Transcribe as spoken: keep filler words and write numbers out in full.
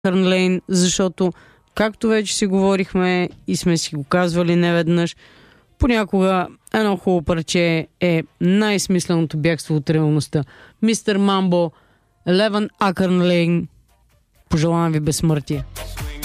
Лейн, защото, както вече си говорихме и сме си го казвали неведнъж, понякога едно хубаво парче е най-смисленото бягство от реалността. Мистер Мамбо, Елевън Акърн Лейн, пожелавам ви безсмъртие.